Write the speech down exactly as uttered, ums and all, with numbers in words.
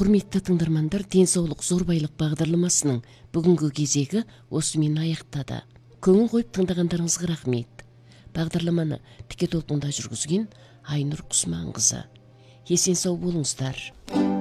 Құрметті тыңдармандар, денсаулық зор байлық бағдарламасының бүгінгі кезегі осымен аяқтады. Көңіл қойып тыңдағандарыңызға рахмет. Бағдарламаны тіке толқында жүргізген Айнұр Құсманқызы. Есен сау болыңыздар.